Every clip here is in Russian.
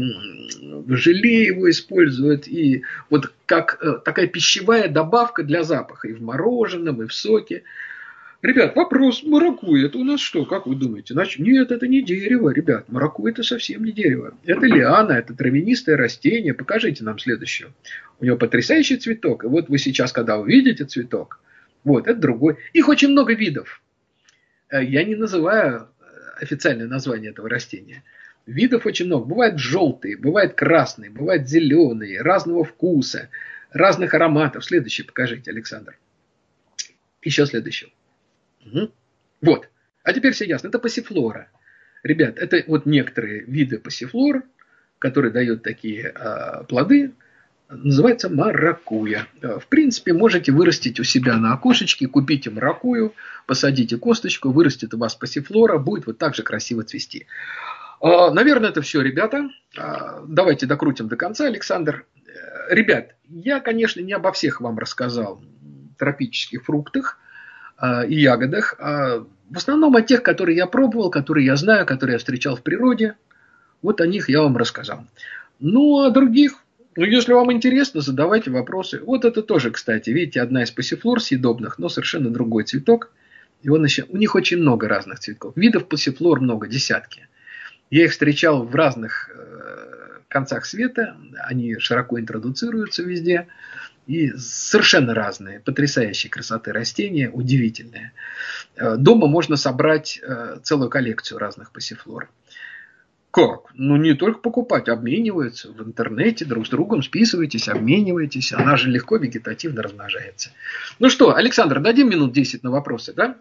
желе его используют, и вот как такая пищевая добавка для запаха и в мороженом, и в соке. Ребят, вопрос, маракуйя, это у нас что, как вы думаете? Значит, нет, это не дерево, ребят, маракуйя это совсем не дерево. Это лиана, это травянистое растение. Покажите нам следующее. У него потрясающий цветок. И вот вы сейчас, когда увидите цветок, вот, это другой. Их очень много видов. Я не называю официальное название этого растения. Видов очень много. Бывают желтые, бывают красные, бывают зеленые, разного вкуса, разных ароматов. Следующий покажите, Александр. Еще следующий. Угу. Вот. А теперь все ясно. Это пассифлора. Ребят, это вот некоторые виды пассифлор, которые дают такие плоды. Называется маракуйя. В принципе, можете вырастить у себя на окошечке, купите маракуйю, посадите косточку, вырастет у вас пассифлора, будет вот так же красиво цвести. Наверное, это все, ребята. Давайте докрутим до конца, Александр. Ребят, я, конечно, не обо всех вам рассказал тропических фруктах и ягодах. В основном о тех, которые я пробовал, которые я знаю, которые я встречал в природе. Вот о них я вам рассказал. Ну, а других, если вам интересно, задавайте вопросы. Вот это тоже, кстати, видите, одна из пассифлор съедобных, но совершенно другой цветок. И он еще, у них очень много разных цветков. Видов пассифлор много, десятки. Я их встречал в разных концах света, они широко интродуцируются везде, и совершенно разные, потрясающей красоты растения, удивительные. Дома можно собрать целую коллекцию разных пассифлор. Как? Ну, не только покупать, обмениваются в интернете, друг с другом списывайтесь, обменивайтесь, она же легко вегетативно размножается. Ну что, Александр, дадим минут 10 на вопросы, да?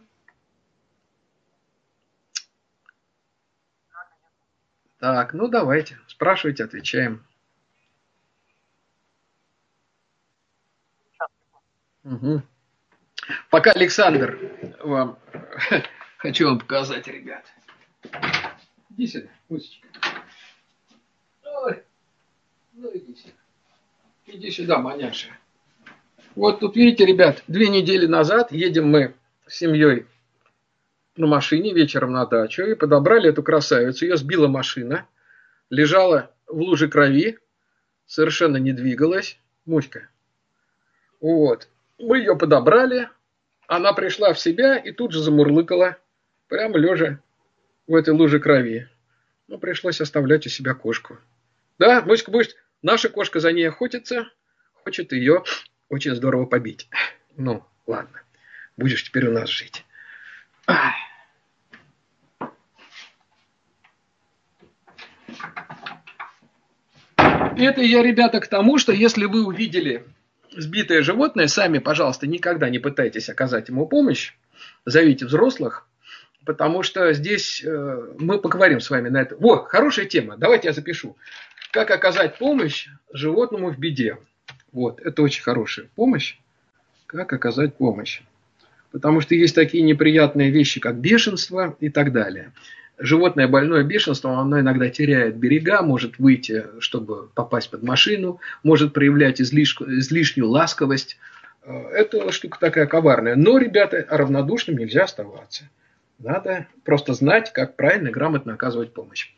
Так, ну давайте, спрашивайте, отвечаем. Угу. Пока, Александр, вам хочу вам показать, ребят. Иди сюда, Мусечка. Ой, ну иди сюда. Иди сюда, маняша. Вот тут, видите, ребят, 2 недели назад едем мы с семьей на машине вечером на дачу и подобрали эту красавицу. Ее сбила машина, лежала в луже крови, совершенно не двигалась. Муська. Вот. Мы ее подобрали, она пришла в себя и тут же замурлыкала, прямо лежа в этой луже крови. Ну, пришлось оставлять у себя кошку. Да, Муська, будет, наша кошка за ней охотится, хочет ее очень здорово побить. Ну, ладно, будешь теперь у нас жить. Ай. Это я, ребята, к тому, что если вы увидели сбитое животное, сами, пожалуйста, никогда не пытайтесь оказать ему помощь, зовите взрослых, потому что здесь мы поговорим с вами на это. Вот, хорошая тема, давайте я запишу. Как оказать помощь животному в беде. Вот, это очень хорошая помощь. Как оказать помощь. Потому что есть такие неприятные вещи, как бешенство и так далее. Животное больное бешенством, оно иногда теряет берега, может выйти, чтобы попасть под машину, может проявлять излишнюю ласковость. Это штука такая коварная. Но, ребята, равнодушным нельзя оставаться. Надо просто знать, как правильно и грамотно оказывать помощь.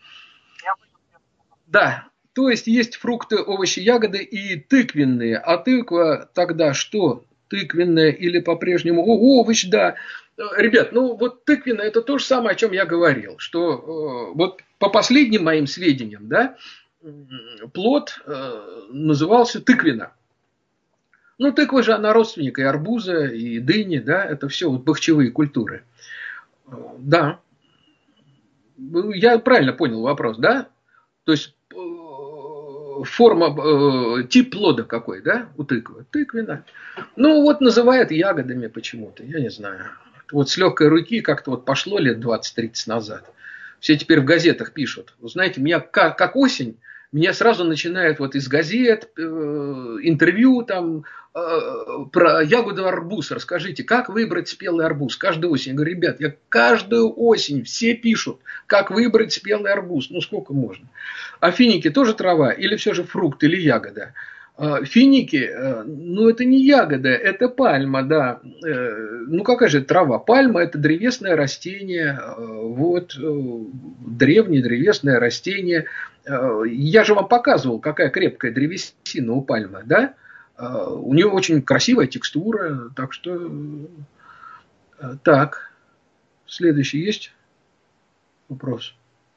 Да, то есть фрукты, овощи, ягоды и тыквенные. А тыква тогда что? Тыквенная или по-прежнему овощ, да. Ребят, ну вот тыквенное это то же самое, о чем я говорил, что вот по последним моим сведениям, да, плод назывался тыквена. Ну, тыква же, она родственник и арбуза, и дыни, да, это все вот бахчевые культуры. Да, я правильно понял вопрос, да? То есть форма, тип плода какой, да, у тыквы? Тыквена. Ну, вот называют ягодами почему-то, я не знаю. Вот с легкой руки как-то вот пошло лет 20-30 назад. Все теперь в газетах пишут. Вы знаете, меня как осень, меня сразу начинают вот из газет, интервью там про ягоду арбуз. Расскажите, как выбрать спелый арбуз? Каждую осень. Я говорю, ребят, я каждую осень все пишут, как выбрать спелый арбуз. Ну, сколько можно? А финики тоже трава? Или все же фрукт или ягода? Финики, ну это не ягода, это пальма, да. Ну какая же трава? Пальма это древесное растение, вот, древнее древесное растение. Я же вам показывал, какая крепкая древесина у пальмы, да? У нее очень красивая текстура, так что... Так, следующий есть вопрос?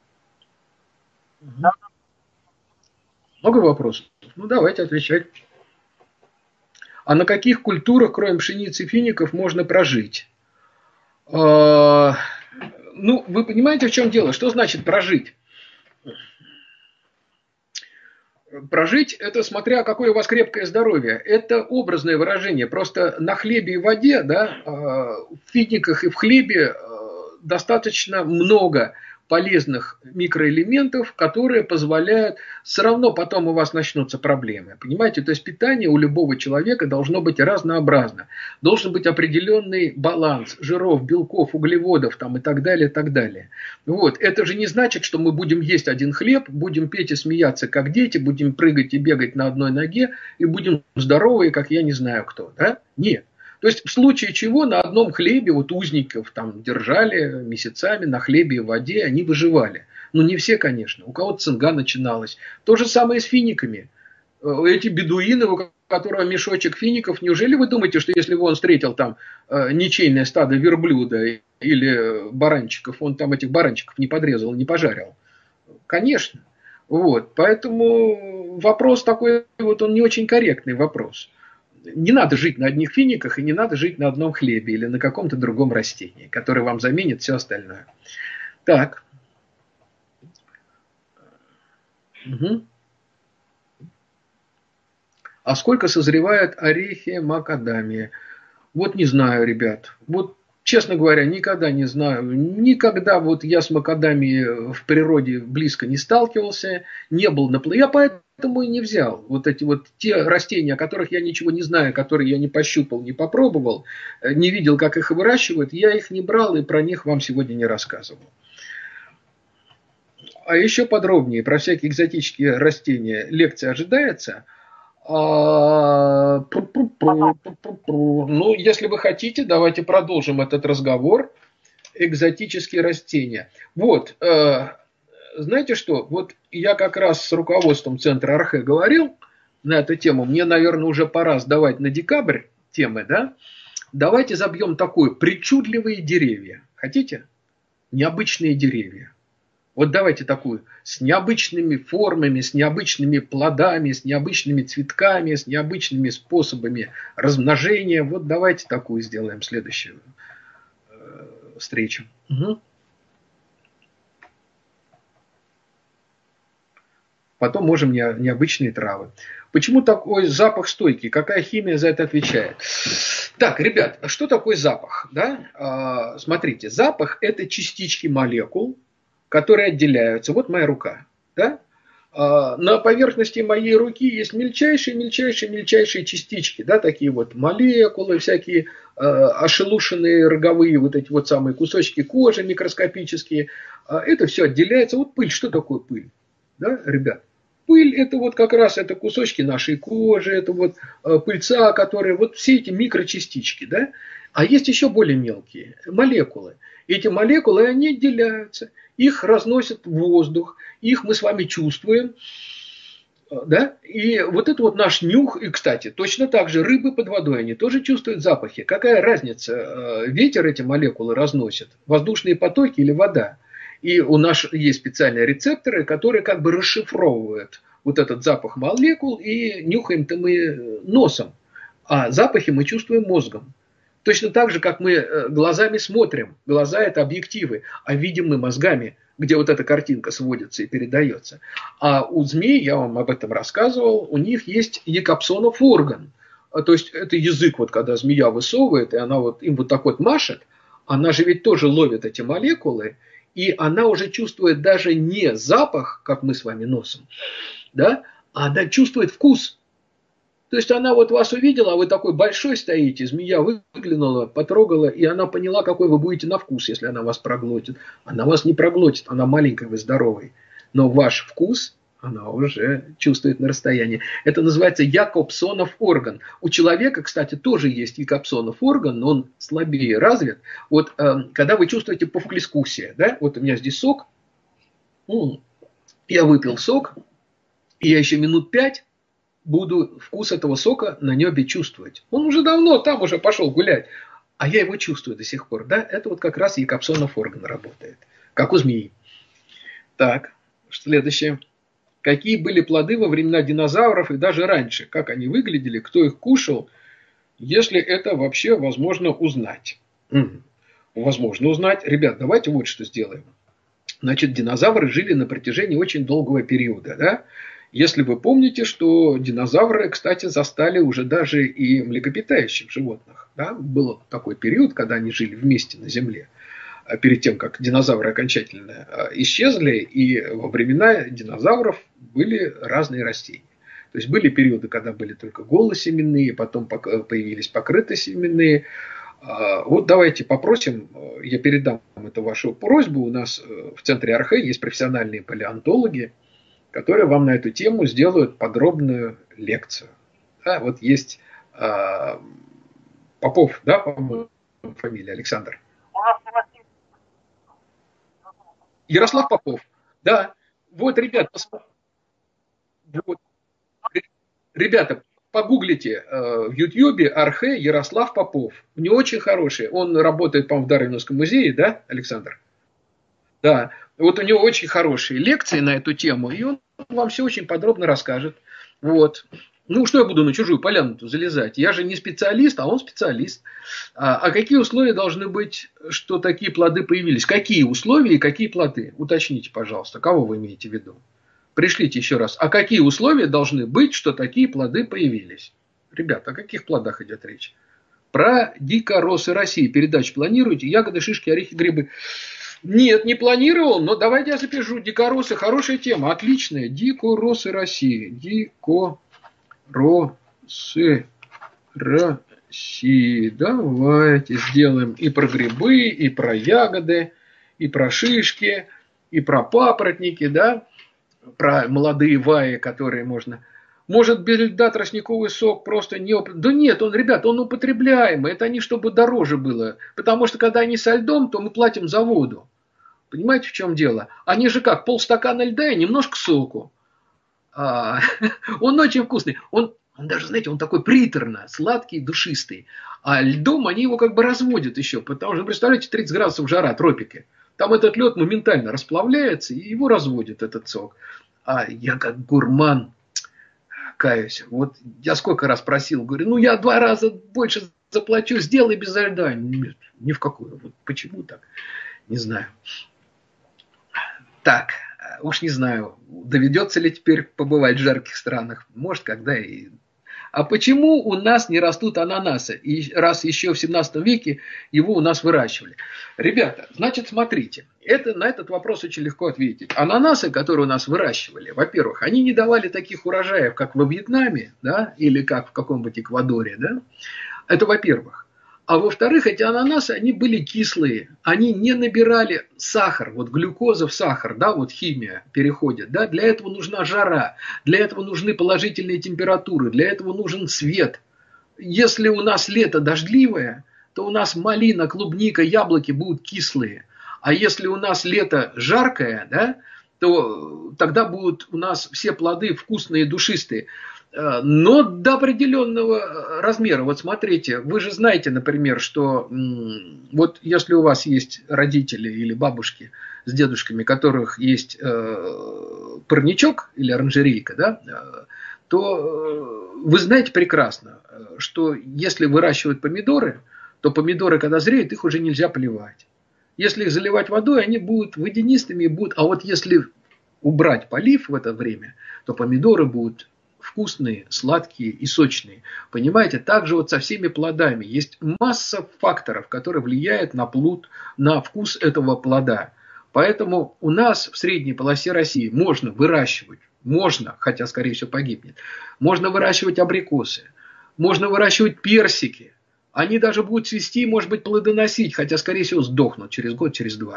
Много вопросов? Ну давайте отвечать. А на каких культурах, кроме пшеницы и фиников, можно прожить? Ну, вы понимаете, в чем дело? Что значит прожить? Прожить, это смотря какое у вас крепкое здоровье. Это образное выражение. Просто на хлебе и воде, да, в финиках и в хлебе достаточно много полезных микроэлементов, которые позволяют, все равно потом у вас начнутся проблемы. Понимаете, то есть питание у любого человека должно быть разнообразно. Должен быть определенный баланс жиров, белков, углеводов там, и так далее, и так далее. Вот. Это же не значит, что мы будем есть один хлеб, будем петь и смеяться, как дети, будем прыгать и бегать на одной ноге, и будем здоровые, как я не знаю кто. Да? Нет. То есть в случае чего на одном хлебе, вот узников там держали месяцами на хлебе и воде, они выживали. Ну не все, конечно, у кого-то цинга начиналась. То же самое с финиками. Эти бедуины, у которого мешочек фиников, неужели вы думаете, что если бы он встретил там ничейное стадо верблюда или баранчиков, он там этих баранчиков не подрезал, не пожарил? Конечно. Вот. Поэтому вопрос такой, вот он не очень корректный вопрос. Не надо жить на одних финиках и не надо жить на одном хлебе или на каком-то другом растении, которое вам заменит все остальное. Так. Угу. А сколько созревают орехи макадамия? Вот не знаю, ребят. Вот, честно говоря, никогда не знаю. Никогда вот я с макадамией в природе близко не сталкивался, не был на плане. Я поэтому и не взял вот эти вот те растения, о которых я ничего не знаю, которые я не пощупал, не попробовал, не видел, как их выращивают. Я их не брал и про них вам сегодня не рассказывал. А еще подробнее про всякие экзотические растения лекция ожидается. Ну, если вы хотите, давайте продолжим этот разговор. Экзотические растения. Вот, знаете что, вот я как раз с руководством центра Архе говорил на эту тему. Мне, наверное, уже пора сдавать на декабрь темы, да? Давайте забьем такую: причудливые деревья. Хотите? Необычные деревья. Вот давайте такую, с необычными формами, с необычными плодами, с необычными цветками, с необычными способами размножения. Вот давайте такую сделаем следующую встречу. Угу. Потом можем необычные травы. Почему такой запах стойкий? Какая химия за это отвечает? Так, ребят, что такое запах? Да? Смотрите, запах – это частички молекул, которые отделяются. Вот моя рука. Да? На поверхности моей руки есть мельчайшие частички, да, такие вот молекулы, всякие ошелушенные роговые вот эти вот самые кусочки кожи микроскопические. Это все отделяется. Вот пыль. Что такое пыль? Да, ребят? Пыль – это вот как раз это кусочки нашей кожи, это вот пыльца, которые вот все эти микрочастички, да? А есть еще более мелкие молекулы. Эти молекулы, они отделяются, их разносят в воздух, их мы с вами чувствуем, да? И вот это вот наш нюх, и, кстати, точно так же рыбы под водой, они тоже чувствуют запахи. Какая разница, ветер эти молекулы разносит, воздушные потоки или вода? И у нас есть специальные рецепторы, которые как бы расшифровывают вот этот запах молекул, и нюхаем-то мы носом, а запахи мы чувствуем мозгом. Точно так же, как мы глазами смотрим. Глаза – это объективы, а видим мы мозгами, где вот эта картинка сводится и передается. А у змей, я вам об этом рассказывал, у них есть якобсонов орган. То есть это язык, вот когда змея высовывает, и она вот им вот так вот машет, она же ведь тоже ловит эти молекулы, и она уже чувствует даже не запах, как мы с вами носом, да, а она чувствует вкус. То есть она вот вас увидела, а вы такой большой стоите, змея выглянула, потрогала, и она поняла, какой вы будете на вкус, если она вас проглотит. Она вас не проглотит, она маленькая, вы здоровый. Но ваш вкус она уже чувствует на расстоянии. Это называется Якобсонов орган. У человека, кстати, тоже есть Якобсонов орган, но он слабее развит. Вот когда вы чувствуете повкулескусие, да, вот у меня здесь сок, я выпил сок, и я еще минут 5 буду вкус этого сока на небе чувствовать. Он уже давно там уже пошел гулять, а я его чувствую до сих пор. Да? Это вот как раз Якобсонов орган работает, как у змеи. Так, следующее. Какие были плоды во времена динозавров и даже раньше? Как они выглядели? Кто их кушал? Если это вообще возможно узнать. Возможно узнать. Ребят, давайте вот что сделаем. Значит, динозавры жили на протяжении очень долгого периода. Да? Если вы помните, что динозавры, кстати, застали уже даже и млекопитающих животных. Да? Был такой период, когда они жили вместе на Земле. Перед тем, как динозавры окончательно исчезли, и во времена динозавров были разные растения. То есть были периоды, когда были только голосеменные, потом появились покрытосеменные. Вот давайте попросим, я передам эту вашу просьбу. У нас в центре Архэ есть профессиональные палеонтологи, которые вам на эту тему сделают подробную лекцию. Да, вот есть Попов, да, по-моему, фамилия, Александр? Ярослав Попов. Да. Вот, ребят, вот. Ребята, погуглите в Ютьюбе Архэ Ярослав Попов. У него очень хороший. Он работает, по-моему, в Дарвиновском музее, да, Александр? Да. Вот у него очень хорошие лекции на эту тему, и он вам все очень подробно расскажет. Вот. Ну, что я буду на чужую поляну-то залезать? Я же не специалист, а он специалист. А какие условия должны быть, что такие плоды появились? Какие условия и какие плоды? Уточните, пожалуйста, кого вы имеете в виду? Пришлите еще раз. А какие условия должны быть, что такие плоды появились? Ребята, о каких плодах идет речь? Про дикоросы России. Передачу планируете? Ягоды, шишки, орехи, грибы. Нет, не планировал, но давайте я запишу. Дикоросы, хорошая тема, отличная. Дикоросы России. Дикоросы России. Давайте сделаем и про грибы, и про ягоды, и про шишки, и про папоротники, да? Про молодые ваи, которые можно... Может, без льда тростниковый сок просто не... Да нет, ребят, он употребляемый. Это они, чтобы дороже было. Потому что, когда они со льдом, то мы платим за воду. Понимаете, в чем дело? Они же как, полстакана льда и немножко соку. Он очень вкусный. Он даже, знаете, он такой приторно, сладкий, душистый. А льдом они его как бы разводят еще. Потому что, представляете, 30 градусов жара, тропики. Там этот лед моментально расплавляется, и его разводит этот сок. А я как гурман, каюсь, вот я сколько раз просил, говорю, ну я 2 раза больше заплачу, сделай без льда. Нет, ни в какую. Вот почему так? Не знаю. Так, уж не знаю, доведется ли теперь побывать в жарких странах. Может, когда и... А почему у нас не растут ананасы? И раз еще в 17 веке его у нас выращивали. Ребята, значит, смотрите. На этот вопрос очень легко ответить. Ананасы, которые у нас выращивали, во-первых, они не давали таких урожаев, как во Вьетнаме, да, или как в каком-нибудь Эквадоре, да. Это во-первых. А во-вторых, эти ананасы, они были кислые, они не набирали сахар, вот глюкоза в сахар, да, вот химия переходит, да, для этого нужна жара, для этого нужны положительные температуры, для этого нужен свет. Если у нас лето дождливое, то у нас малина, клубника, яблоки будут кислые, а если у нас лето жаркое, да, то тогда будут у нас все плоды вкусные, душистые. Но до определенного размера. Вот смотрите, вы же знаете, например, что вот если у вас есть родители или бабушки с дедушками, у которых есть парничок или оранжерейка, да, то вы знаете прекрасно, что если выращивать помидоры, то помидоры, когда зреют, их уже нельзя поливать. Если их заливать водой, они будут водянистыми, а вот если убрать полив в это время, то помидоры будут вкусные, сладкие и сочные. Понимаете, так же вот со всеми плодами. Есть масса факторов, которые влияют на плод, на вкус этого плода. Поэтому у нас в средней полосе России можно выращивать, хотя скорее всего погибнет, можно выращивать абрикосы, можно выращивать персики. Они даже будут цвести, может быть, плодоносить, хотя скорее всего сдохнут через год, через 2.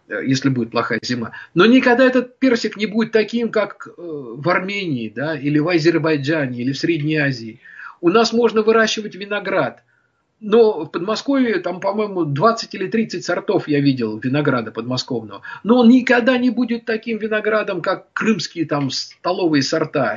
если будет плохая зима. Но никогда этот персик не будет таким, как в Армении, да, или в Азербайджане, или в Средней Азии. У нас можно выращивать виноград. Но в Подмосковье, там, по-моему, 20 или 30 сортов я видел винограда подмосковного. Но он никогда не будет таким виноградом, как крымские там столовые сорта.